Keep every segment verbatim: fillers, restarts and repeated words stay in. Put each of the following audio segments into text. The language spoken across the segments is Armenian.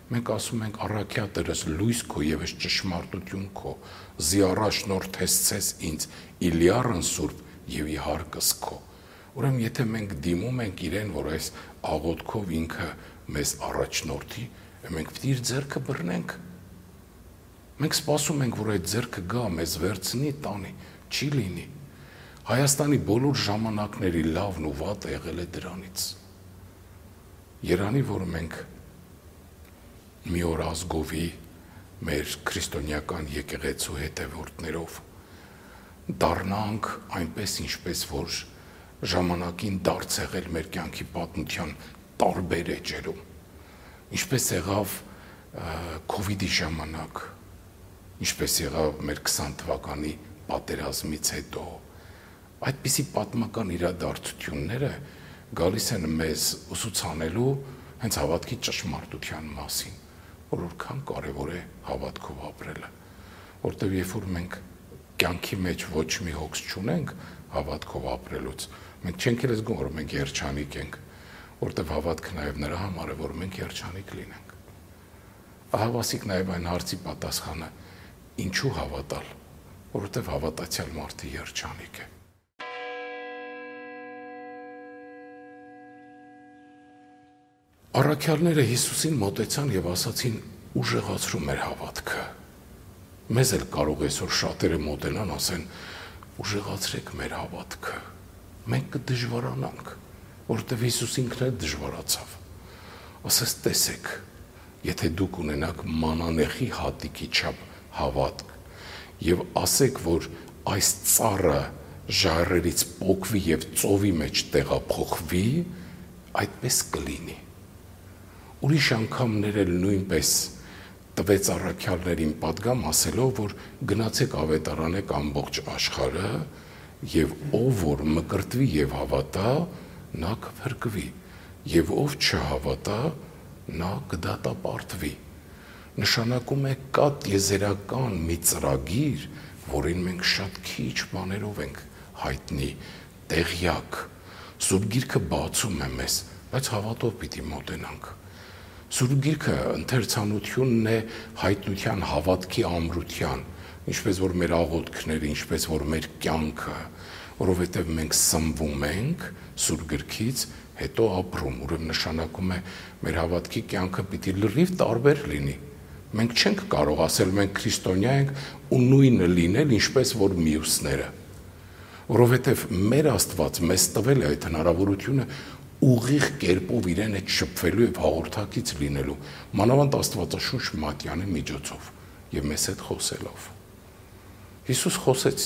Մենք ասում ենք առաքյա Տերս լույս քո եւ ես ճշմարտություն քո, զի առաջնորդ ես ինձ, Իլիարն սուրբ եւ իհարկս քո։ Ուրեմն եթե մենք դիմում ենք իրեն, որ այս աղոթքով ինքը մեզ առաջնորդի, մենք պետք է իր ձեռքը բռնենք։ Մենք սպասում ենք, որ այդ ձեռքը գա, մեզ վերցնի, տանի, չի լինի։ Հայաստանի բոլոր ժամանակների լավն ու վատը եղել է դրանից։ Երանի, որ մենք մի օր ազգովի մեր քրիստոնեական եկեղեցու հետևորդներով դառնանք այնպես, ինչպես որ ժամանակին դարձ եղել մեր կյանքի պատմության տարբեր էջերում, ինչպես եղավ քովիդի ժամանակ, ինչպես եղավ մեր քսան թվականի պատերազմից հետո, այդպիսի պատմական իրադարձությունները գալիս են մեզ ուսուցանելու հենց հավատքի ճշմարտության մասին, որ որքան կարևոր է հավատքով ապրելը, որտեղ երբ որ մենք կյանքի մեջ ոչ մի հոգս չունենք հավատքով ապրելուց, մենք չենք էլ զգում, որ մենք երջանիկ ենք, որտեղ հավատքը նաև նրա համար է, որ մենք երջանիկ լինենք։ Ահավասիկ նաև այն հարցի պատասխանը, ինչու հավատալ, որովհետև հավատացյալ մարդը երջանիկ է։ Առաքյալները Հիսուսին մոտեցան եւ ասացին՝ ուժեղացրու մեր հավատքը։ Մեզ էլ կարող է այսօր շատերը մոտենան, ասեն՝ ուժեղացրեք մեր հավատքը։ Մենք կդժվարանանք, որովհետև Հիսուս ինքն էլ դժվարացավ։ Ասես տեսեք, եթե դուք ունենաք մանանեխի հատիկի չափ հավատք եւ ասեք, որ այս ծառը ժայռերից պոկվի եւ ծովի մեջ տեղափոխվի, այդպես կլինի։ Ուրիշ անգամներ էլ նույնպես տվեց առաքյալներին պատգամ ասելով, որ գնացեք ավետարանեք ամբողջ աշխարհը եւ ով որ մկրտվի եւ հավատա, նա կփրկվի, եւ ով չհավատա, նա կդատապարտվի։ Նշանակում է կա տիեզերական մի ծրագիր, որին մենք շատ քիչ բաներով ենք հայտնի, տեղյակ։ Սուրբ Գիրքը բացում է մեզ, բայց հավատով պիտի մոտենանք։ Սուրբ Գիրքը ընթերցանությունն է հայտնության հավատքի ամրության, ինչպես որ մեր աղոթքները, ինչպես որ մեր կյանքը, որովհետև մենք սնվում ենք Սուրբ Գրքից, հետո ապրում, ուրեմն նշանակում է մեր հավատքի կյանքը պիտի լրիվ տարբեր լինի։ Մենք չենք կարող ասել մենք քրիստոնյա ենք ու նույնը լինել, ինչպես որ մյուսները, որովհետև մեր Աստված մեզ տվել է այդ հնարավորությունը ուղիղ կերպով իրեն հետ շփվելու եւ հաղորդակից լինելու, մանավանդ Աստվածաշունչ Մատյանի միջոցով եւ մեզ հետ խոսելով։ Հիսուս խոսեց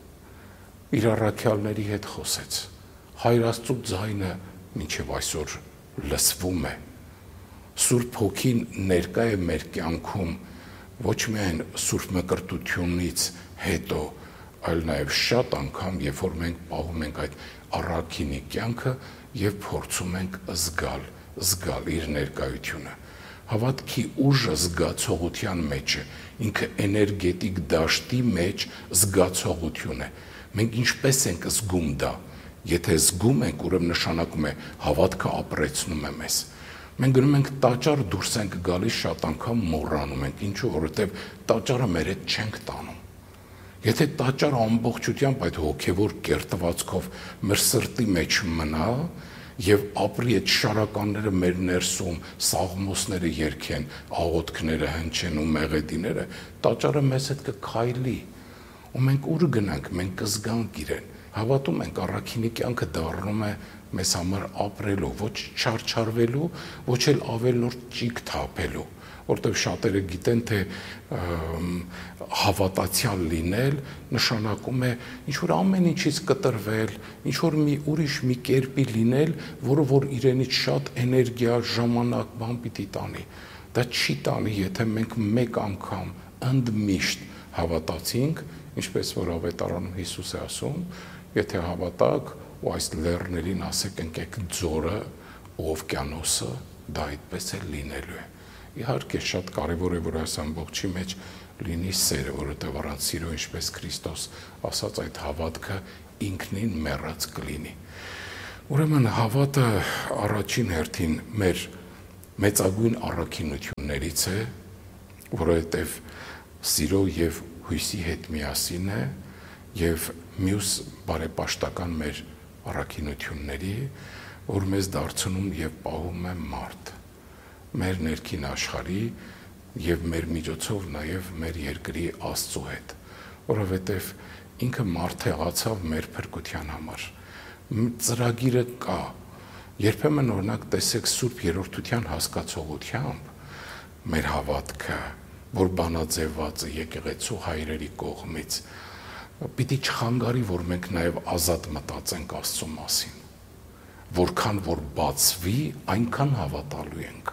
իր առաքյալների հետ խոսեց։ Հայր Աստծո ձայնը մինչև այսօր լսվում է։ Սուրբ Հոգին ներկա է մեր կյանքում ոչ միայն Սուրբ Մկրտությունից հետո, այլ նաև շատ անգամ, երբ որ մենք պահում ենք այդ առաքինի կյանքը եւ փորձում ենք զգալ, զգալ իր ներկայությունը։ Հավատքի ուժը զգացողության մեջ է, ինքը էներգետիկ դաշտի մեջ զգացողություն է։ Մենք ինչպես ենք զգում դա։ Եթե զգում ենք, ուրեմն նշանակում է հավատքը ապրեցնում է մեզ։ Մենք գնում ենք տաճար, դուրս ենք գալիս, շատ անգամ մոռանում ենք, ինչու, որովհետև տաճարը մեր հետ չենք տանում։ Եթե տաճարը ամբողջությամբ այդ հոգևոր կերտվածքով մեր սրտի մեջ մնա եւ ապրի այդ շարականները մեր ներսում, սաղմոսները երգեն, աղոթքները հնչեն ու մեղեդիները, տաճարը մեզ հետ կքայլի։ Ու մենք ուր գնանք, մենք կզգանք իրեն։ Հավատում ենք առաքինի կյանքը դառնում է մեզ համար ապրելու, ոչ չարչարվելու, ոչ էլ ավելորդ ճիգ թափելու, որտեղ շատերը գիտեն, թե հավատացյալ լինել նշանակում է ինչ-որ ամեն ինչից կտրվել, ինչ-որ մի ուրիշ մի կերպի լինել, որը որ իրենից շատ էներգիա, ժամանակ, բան պիտի տանի։ Դա չի տանի, եթե մենք մեկ անգամ ընդմիշտ հավատացինք, ինչպես որ ավետարանում Հիսուս է ասում, եթե հավատակ ու այս լեռներին ասեք ընկեք ձորը ու օվկիանոսը, դա այդպես էլ լինելու է։ Իհարկե շատ կարևոր է, որ այս ամբողջի մեջ լինի սերը, որովհետև առանց սիրո, ինչպես Քրիստոս ասաց, այդ հավատքը ինքնին մեռած կլինի։ Ուրեմն հավատը առաջին հերթին մեր մեծագույն առաքինություններից է, որովհետև սիրո եւ հույսի հետ միասին է եւ մյուս բարեպաշտական մեր առաքինությունների, որ մեզ դարձնում եւ պահում է մարդ, մեր ներքին աշխարհի եւ մեր միջոցով նաեւ մեր երկրի Աստծո հետ, որովհետև ինքը մարդ եղացավ մեր փրկության համար։ Ծրագիրը կա։ Երբեմն օրինակ տեսեք Սուրբ Երրորդության հասկացողությամբ մեր հավատքը, որ բանաձևված է եկեղեցու հայրերի կողմից, պիտի չխանգարի, որ մենք նաև ազատ մտածենք Աստծո մասին։ Որքան որ բացվի, այնքան հավատալու ենք։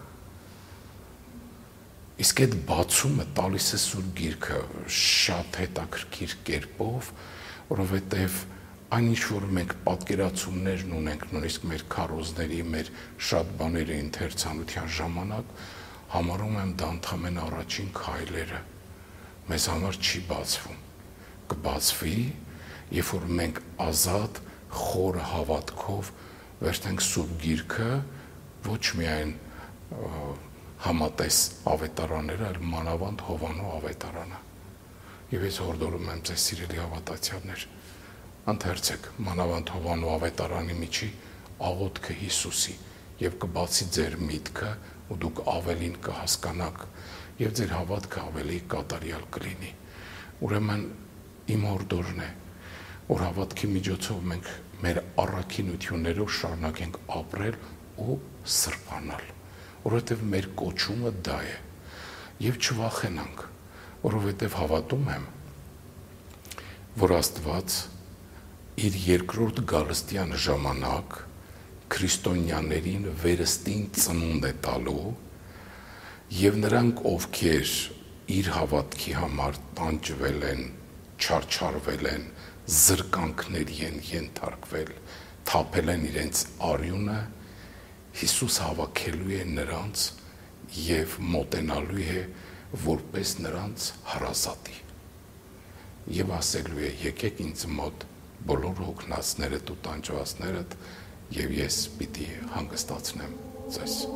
Իսկ այդ բացումը տալիս է Սուրբ Գիրքը շատ հետաքրքիր կերպով, որովհետև այնինչ որ մենք պատկերացումներն ունենք նույնիսկ մեր քարոզների, մեր շատ բաների ընթերցանության ժամանակ, համարում եմ դա ընդամենը առաջին քայլերը, մեզ համար չի բացվում, կբացվի, երբ որ մենք ազատ, խոր հավատքով վերցնենք Սուրբ Գիրքը, ոչ միայն համատես ավետարանները, այլ մանավանդ Հովանու ավետարանը։ Եվ ես հորդորում եմ ձեզ սիրելի հավատացյալներ, ընթերցեք մանավանդ Հովանու ավետարանի միջի աղոթքը Հիսուսի եւ կբացի ձեր միտքը ու դուք ավելին կհասկանաք եւ ձեր հավատքը ավելի կատարյալ կլինի։ Ուրեմն իմ հորդորն է, որ հավատքի միջոցով մենք մեր առաքինություններով շարունակենք ապրել ու սրբանալ, որովհետև մեր կոչումը դա է եւ չվախենանք, որովհետև հավատում եմ, որ Աստված իր երկրորդ գալստյան ժամանակ քրիստոնյաներին վերստին ծնունդ է տալու եւ նրանք, ովքեր իր հավատքի համար տանջվել են, չարչարվել են, զրկանքների են ենթարկվել, թափել են իրենց արյունը, Հիսուս հավաքելու է նրանց եւ մոտենալու է որպես նրանց հարազատի եւ ասելու է եկեք ինձ մոտ բոլոր հոգնածներդ ու տանջվածներդ եւ ես պիտի հանգստացնեմ ձեզ։